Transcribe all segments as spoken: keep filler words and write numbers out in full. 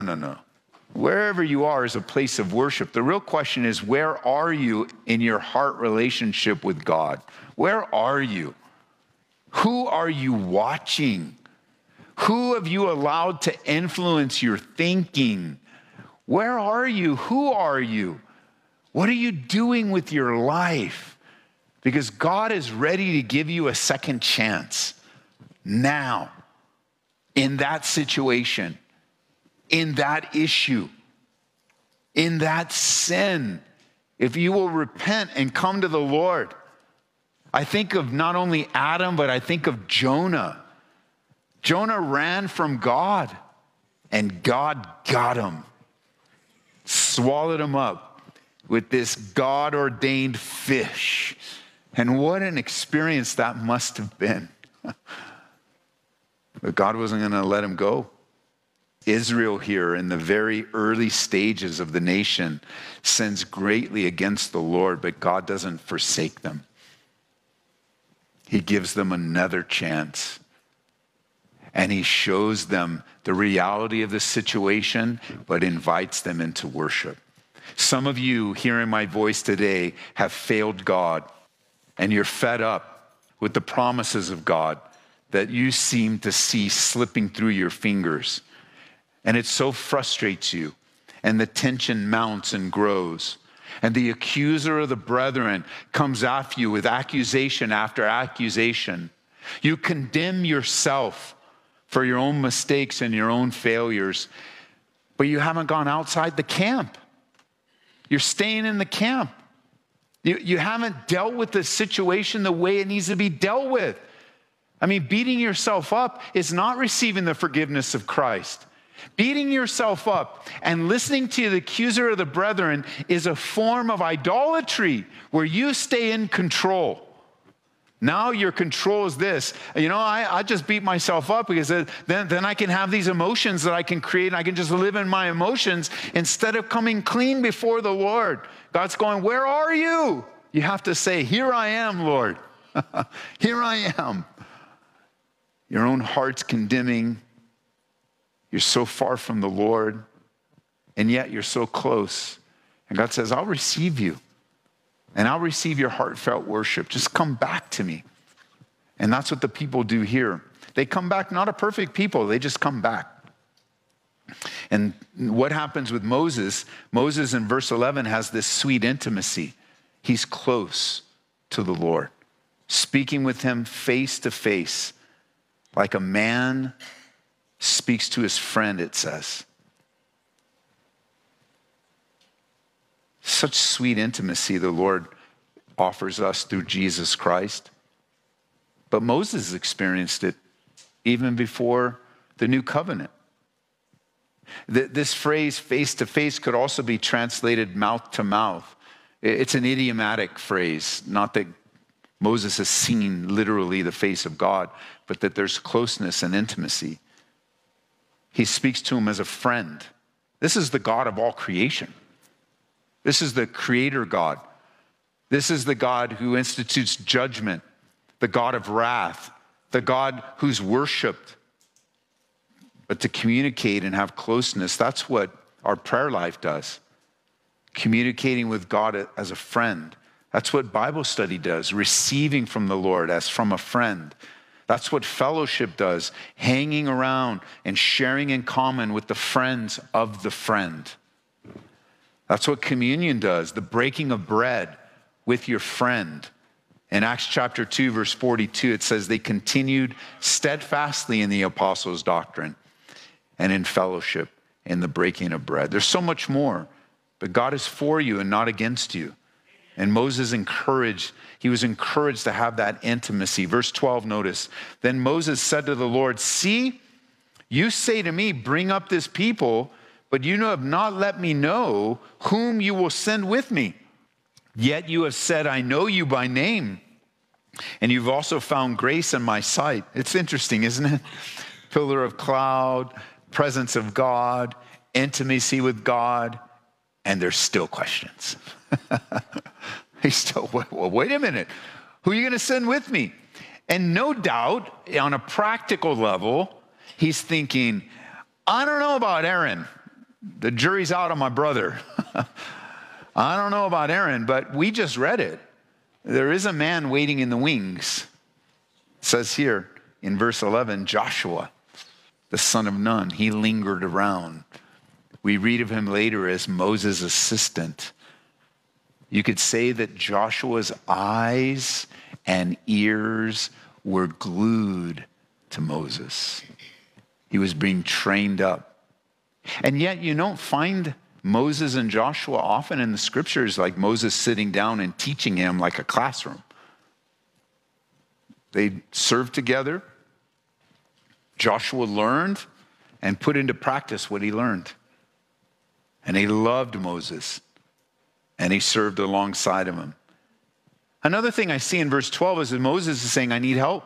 no, no. Wherever you are is a place of worship. The real question is, where are you in your heart relationship with God? Where are you? Who are you watching? Who have you allowed to influence your thinking? Where are you? Who are you? What are you doing with your life? Because God is ready to give you a second chance now in that situation, in that issue, in that sin. If you will repent and come to the Lord. I think of not only Adam, but I think of Jonah. Jonah ran from God, and God got him, swallowed him up with this God-ordained fish. And what an experience that must have been. But God wasn't going to let him go. Israel here in the very early stages of the nation sins greatly against the Lord, but God doesn't forsake them. He gives them another chance. And he shows them the reality of the situation, but invites them into worship. Some of you hearing my voice today have failed God, and you're fed up with the promises of God that you seem to see slipping through your fingers. And it so frustrates you, and the tension mounts and grows. And the accuser of the brethren comes after you with accusation after accusation. You condemn yourself for your own mistakes and your own failures, but you haven't gone outside the camp. You're staying in the camp. You, you haven't dealt with the situation the way it needs to be dealt with. I mean, beating yourself up is not receiving the forgiveness of Christ. Beating yourself up and listening to the accuser of the brethren is a form of idolatry where you stay in control. Now your control is this. You know, I, I just beat myself up because then, then I can have these emotions that I can create, and I can just live in my emotions instead of coming clean before the Lord. God's going, where are you? You have to say, here I am, Lord. Here I am. Your own heart's condemning. You're so far from the Lord, and yet you're so close. And God says, I'll receive you, and I'll receive your heartfelt worship. Just come back to me. And that's what the people do here. They come back, not a perfect people. They just come back. And what happens with Moses? Moses in verse eleven has this sweet intimacy. He's close to the Lord, speaking with him face to face, like a man speaks to his friend, it says. Such sweet intimacy the Lord offers us through Jesus Christ. But Moses experienced it even before the new covenant. This phrase, face to face, could also be translated mouth to mouth. It's an idiomatic phrase, not that Moses has seen literally the face of God, but that there's closeness and intimacy. He speaks to him as a friend. This is the God of all creation. This is the creator God. This is the God who institutes judgment, the God of wrath, the God who's worshiped. But to communicate and have closeness, that's what our prayer life does. Communicating with God as a friend. That's what Bible study does, receiving from the Lord as from a friend. That's what fellowship does, hanging around and sharing in common with the friends of the friend. That's what communion does, the breaking of bread with your friend. In Acts chapter two, verse forty-two, it says they continued steadfastly in the apostles' doctrine and in fellowship in the breaking of bread. There's so much more, but God is for you and not against you. And Moses encouraged, he was encouraged to have that intimacy. Verse twelve, notice. Then Moses said to the Lord, see, you say to me, bring up this people, but you have not let me know whom you will send with me. Yet you have said, I know you by name, and you've also found grace in my sight. It's interesting, isn't it? Pillar of cloud, presence of God, intimacy with God, and there's still questions. He's still, well, wait a minute. Who are you going to send with me? And no doubt, on a practical level, he's thinking, I don't know about Aaron. the jury's out on my brother. I don't know about Aaron, but we just read it. There is a man waiting in the wings. It says here in verse eleven, Joshua, the son of Nun, he lingered around. We read of him later as Moses' assistant. You could say that Joshua's eyes and ears were glued to Moses. He was being trained up. And yet you don't find Moses and Joshua often in the scriptures like Moses sitting down and teaching him like a classroom. They served together. Joshua learned and put into practice what he learned. And he loved Moses, and he served alongside of him. Another thing I see in verse twelve is that Moses is saying, I need help.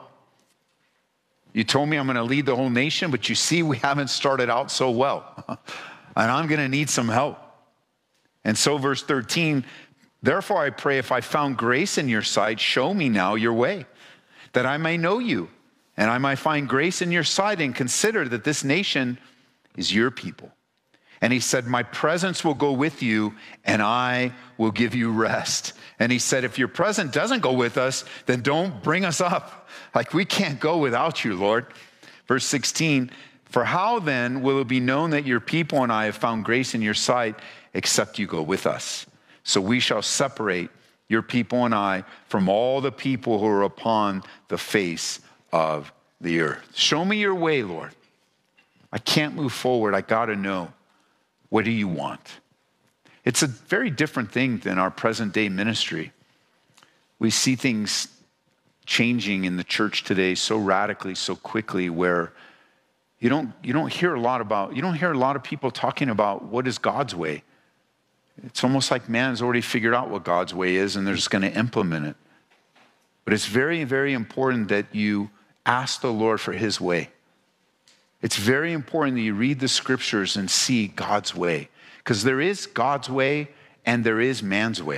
You told me I'm going to lead the whole nation, but you see we haven't started out so well. And I'm going to need some help. And so verse thirteen, therefore I pray, if I found grace in your sight, show me now your way, that I may know you, and I might find grace in your sight, and consider that this nation is your people. And he said, my presence will go with you, and I will give you rest. And he said, if your presence doesn't go with us, then don't bring us up. Like, we can't go without you, Lord. Verse sixteen, for how then will it be known that your people and I have found grace in your sight, except you go with us? So we shall separate your people and I from all the people who are upon the face of the earth. Show me your way, Lord. I can't move forward. I got to know. What do you want? It's a very different thing than our present day ministry. We see things changing in the church today so radically, so quickly, where you don't, you don't hear a lot about, you don't hear a lot of people talking about what is God's way. It's almost like man's already figured out what God's way is and they're just going to implement it. But it's very, very important that you ask the Lord for his way. It's very important that you read the scriptures and see God's way, because there is God's way and there is man's way.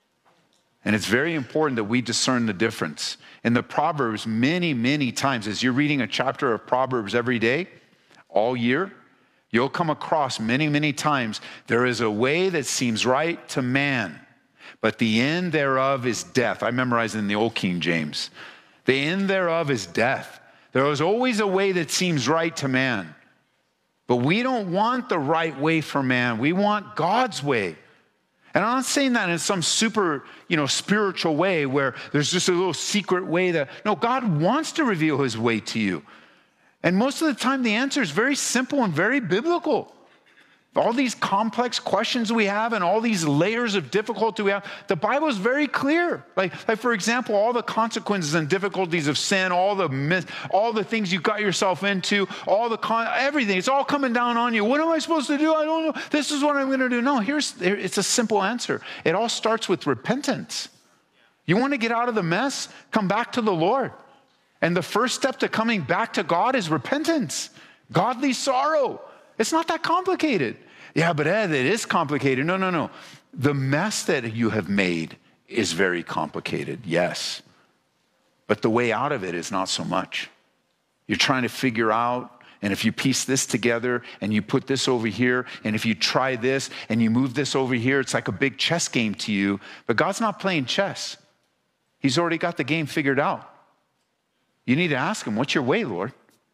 And it's very important that we discern the difference. In the Proverbs, many, many times, as you're reading a chapter of Proverbs every day, all year, you'll come across many, many times, there is a way that seems right to man, but the end thereof is death. I memorized it in the old King James. The end thereof is death. There is always a way that seems right to man. But we don't want the right way for man. We want God's way. And I'm not saying that in some super, you know, spiritual way where there's just a little secret way that, no, God wants to reveal his way to you. And most of the time the answer is very simple and very biblical. All these complex questions we have and all these layers of difficulty we have, the Bible is very clear. Like, like for example, all the consequences and difficulties of sin, all the myth, all the things you got yourself into, all the con- everything, it's all coming down on you. What am I supposed to do? I don't know. This is what I'm going to do. No, here's it's a simple answer. It all starts with repentance. You want to get out of the mess? Come back to the Lord. And the first step to coming back to God is repentance, godly sorrow. It's not that complicated. Yeah, but Ed, it is complicated. No, no, no. The mess that you have made is very complicated, yes. But the way out of it is not so much. You're trying to figure out, and if you piece this together and you put this over here, and if you try this and you move this over here, it's like a big chess game to you. But God's not playing chess. He's already got the game figured out. You need to ask him, what's your way, Lord?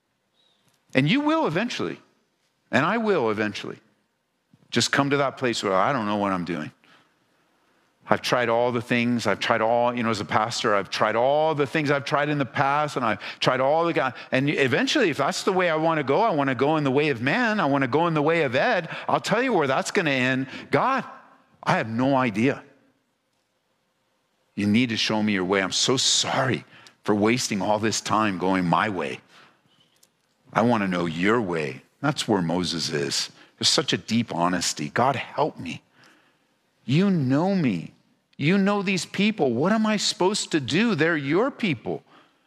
And you will eventually. And I will eventually. Just come to that place where I don't know what I'm doing. I've tried all the things. I've tried all, you know, as a pastor, I've tried all the things I've tried in the past, and I've tried all the guys. And eventually, if that's the way I want to go, I want to go in the way of man. I want to go in the way of Ed. I'll tell you where that's going to end. God, I have no idea. You need to show me your way. I'm so sorry for wasting all this time going my way. I want to know your way. That's where Moses is. There's such a deep honesty. God, help me. You know me. You know these people. What am I supposed to do? They're your people.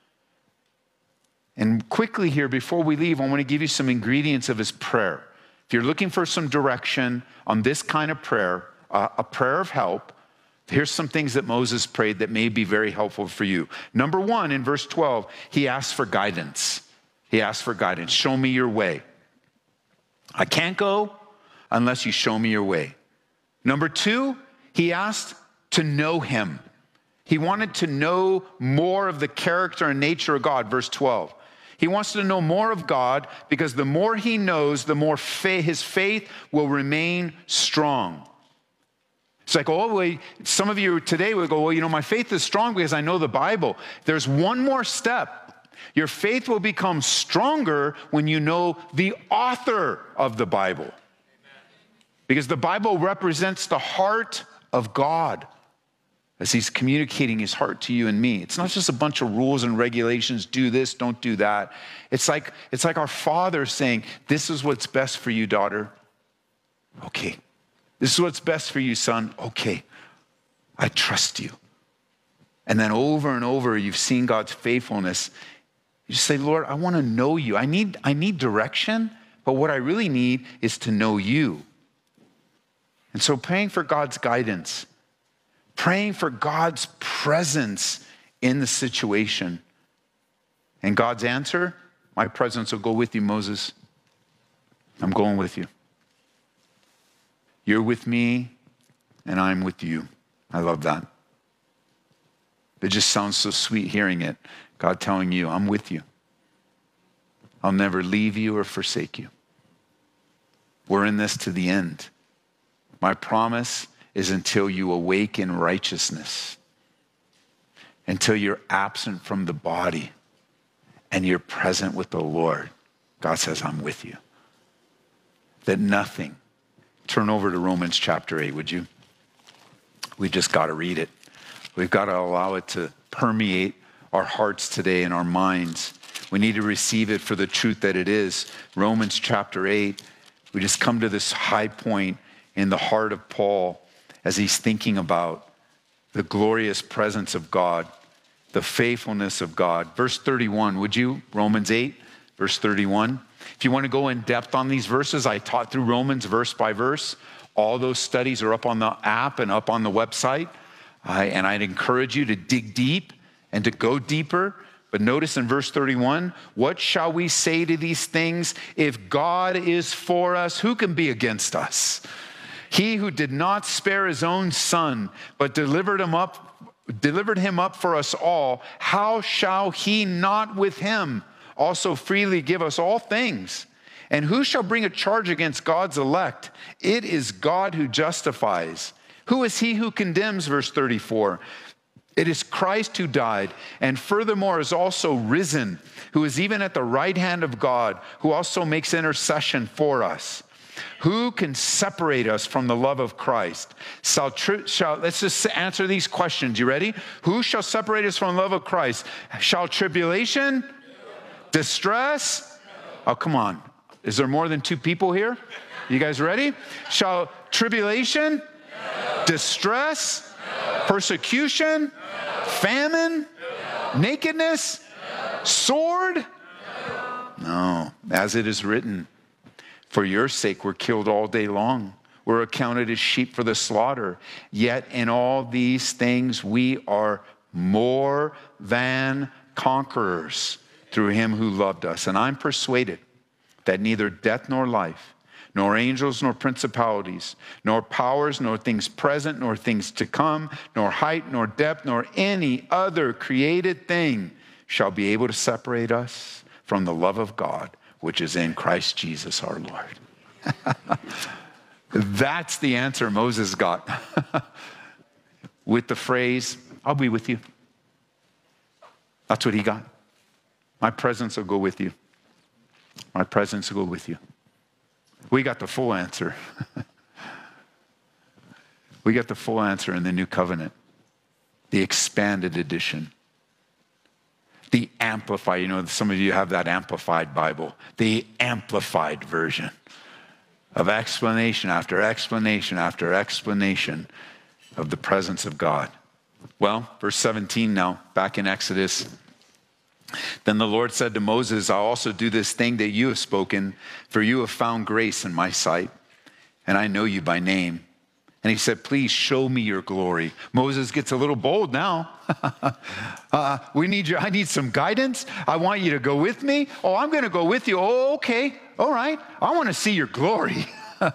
And quickly here, before we leave, I want to give you some ingredients of his prayer. If you're looking for some direction on this kind of prayer, uh, a prayer of help, here's some things that Moses prayed that may be very helpful for you. Number one, in verse twelve, he asked for guidance. He asked for guidance. Show me your way. I can't go. unless you show me your way. Number two, he asked to know him. He wanted to know more of the character and nature of God, verse twelve. He wants to know more of God because the more he knows, the more fa- his faith will remain strong. It's like, oh, wait, some of you today will go, well, you know, my faith is strong because I know the Bible. There's one more step. Your faith will become stronger when you know the author of the Bible. Because the Bible represents the heart of God as he's communicating his heart to you and me. It's not just a bunch of rules and regulations, do this, don't do that. It's like, it's like our Father saying, this is what's best for you, daughter. Okay. This is what's best for you, son. Okay. I trust you. And then over and over, you've seen God's faithfulness. You just say, Lord, I want to know you. I need, I need direction, but what I really need is to know you. And so praying for God's guidance, praying for God's presence in the situation. And God's answer, my presence will go with you, Moses. I'm going with you. You're with me, and I'm with you. I love that. It just sounds so sweet hearing it. God telling you, I'm with you. I'll never leave you or forsake you. We're in this to the end. My promise is until you awake in righteousness, until you're absent from the body and you're present with the Lord. God says, I'm with you. That nothing. Turn over to Romans chapter eight, would you? We just got to read it. We've got to allow it to permeate our hearts today and our minds. We need to receive it for the truth that it is. Romans chapter eight, we just come to this high point in the heart of Paul as he's thinking about the glorious presence of God, the faithfulness of God. Verse thirty-one, would you? Romans eight, verse thirty-one. If you want to go in depth on these verses, I taught through Romans verse by verse. All those studies are up on the app and up on the website. I, and I'd encourage you to dig deep and to go deeper. But notice in verse thirty-one, what shall we say to these things? If God is for us, who can be against us? He who did not spare his own son, but delivered him up, delivered him up for us all, how shall he not with him also freely give us all things? And who shall bring a charge against God's elect? It is God who justifies. Who is he who condemns? Verse thirty-four. It is Christ who died, and furthermore is also risen, who is even at the right hand of God, who also makes intercession for us. Who can separate us from the love of Christ? Shall, shall, let's just answer these questions. You ready? Who shall separate us from the love of Christ? Shall tribulation? No. Distress? No. Oh, come on. Is there more than two people here? You guys ready? Shall tribulation? No. Distress? No. Persecution? No. Famine? No. Nakedness? No. Sword? No. No. As it is written, for your sake we're killed all day long. We're accounted as sheep for the slaughter. Yet in all these things we are more than conquerors through him who loved us. And I'm persuaded that neither death nor life, nor angels nor principalities, nor powers, nor things present, nor things to come, nor height, nor depth, nor any other created thing shall be able to separate us from the love of God, which is in Christ Jesus our Lord. That's the answer Moses got with the phrase, I'll be with you. That's what he got. My presence will go with you. My presence will go with you. We got the full answer. We got the full answer in the new covenant, the expanded edition. The Amplified, you know, some of you have that Amplified Bible, the Amplified version of explanation after explanation after explanation of the presence of God. Well, verse seventeen now, back in Exodus. Then the Lord said to Moses, I'll also do this thing that you have spoken, for you have found grace in my sight, and I know you by name. And he said, please show me your glory. Moses gets a little bold now. uh, we need you. I need some guidance. I want you to go with me. Oh, I'm going to go with you. Oh, okay. All right. I want to see your glory.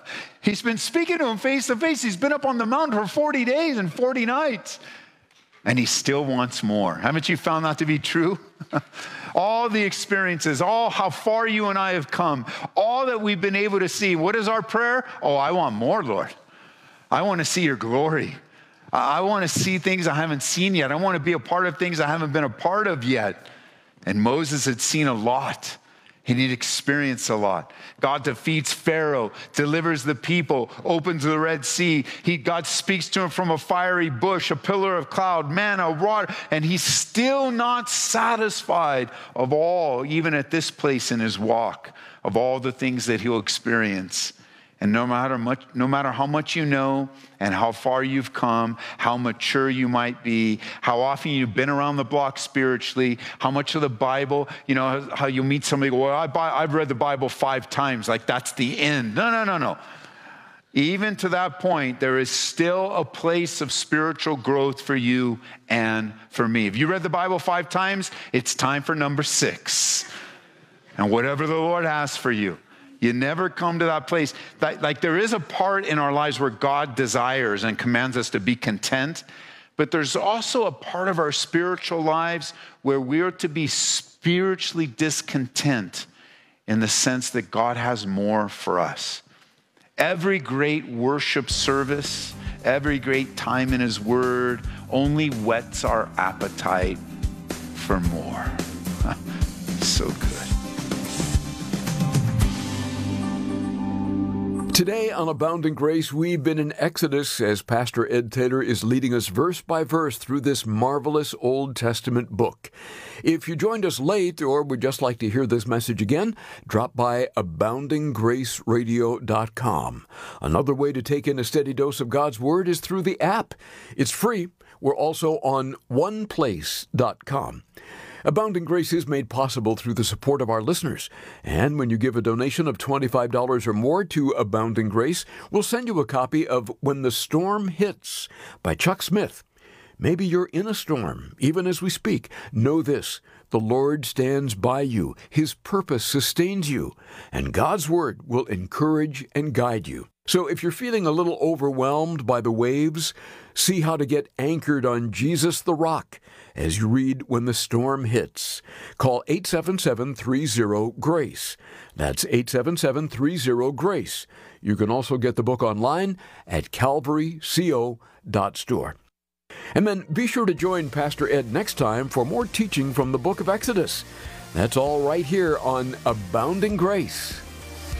He's been speaking to him face to face. He's been up on the mountain for forty days and forty nights. And he still wants more. Haven't you found that to be true? All the experiences, all how far you and I have come, all that we've been able to see. What is our prayer? Oh, I want more, Lord. I want to see your glory. I want to see things I haven't seen yet. I want to be a part of things I haven't been a part of yet. And Moses had seen a lot. And he'd experienced a lot. God defeats Pharaoh, delivers the people, opens the Red Sea. He, God speaks to him from a fiery bush, a pillar of cloud, manna, water, and he's still not satisfied of all, even at this place in his walk, of all the things that he'll experience. And no matter much, no matter how much you know and how far you've come, how mature you might be, how often you've been around the block spiritually, how much of the Bible, you know, how you meet somebody, go, well, I buy, I've read the Bible five times, like that's the end. No, no, no, no. Even to that point, there is still a place of spiritual growth for you and for me. If you read the Bible five times, it's time for number six. And whatever the Lord has for you. You never come to that place. That, like there is a part in our lives where God desires and commands us to be content, but there's also a part of our spiritual lives where we are to be spiritually discontent in the sense that God has more for us. Every great worship service, every great time in his word only whets our appetite for more. So good. Today on Abounding Grace, we've been in Exodus as Pastor Ed Taylor is leading us verse by verse through this marvelous Old Testament book. If you joined us late or would just like to hear this message again, drop by abounding grace radio dot com. Another way to take in a steady dose of God's Word is through the app. It's free. We're also on one place dot com. Abounding Grace is made possible through the support of our listeners. And when you give a donation of twenty-five dollars or more to Abounding Grace, we'll send you a copy of When the Storm Hits by Chuck Smith. Maybe you're in a storm, even as we speak. Know this, the Lord stands by you. His purpose sustains you, and God's Word will encourage and guide you. So if you're feeling a little overwhelmed by the waves, see how to get anchored on Jesus the Rock as you read When the Storm Hits. Call eight seven seven, three zero, GRACE. That's eight seven seven, three zero, GRACE. You can also get the book online at calvary co dot store. And then be sure to join Pastor Ed next time for more teaching from the book of Exodus. That's all right here on Abounding Grace.